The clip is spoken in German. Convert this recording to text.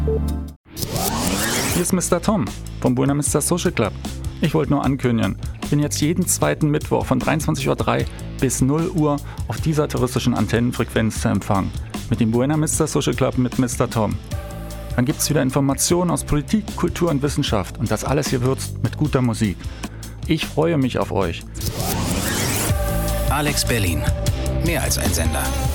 Hier ist Mr. Tom vom Buena Vista Social Club. Ich wollte nur ankündigen, ich bin jetzt jeden zweiten Mittwoch von 23:03 Uhr bis 0 Uhr auf dieser touristischen Antennenfrequenz zu empfangen. Mit dem Buena Vista Social Club mit Mr. Tom. Dann gibt es wieder Informationen aus Politik, Kultur und Wissenschaft und das alles gewürzt mit guter Musik. Ich freue mich auf euch. Alex Berlin. Mehr als ein Sender.